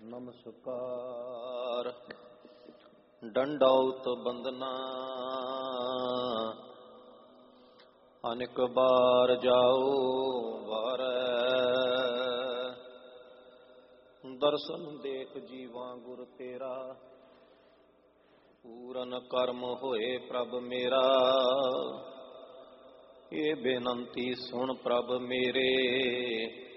ਨਮਸਕਾਰ। ਡੰਡੌਤ ਬੰਦਨਾ ਅਨੇਕ ਬਾਰ ਜਾਓ ਵਾਰੈ। ਦਰਸ਼ਨ ਦੇਖ ਜੀਵਾਂ ਗੁਰ ਤੇਰਾ, ਪੂਰਨ ਕਰਮ ਹੋਏ ਪ੍ਰਭ ਮੇਰਾ। ਇਹ ਬੇਨੰਤੀ ਸੁਣ ਪ੍ਰਭ ਮੇਰੇ,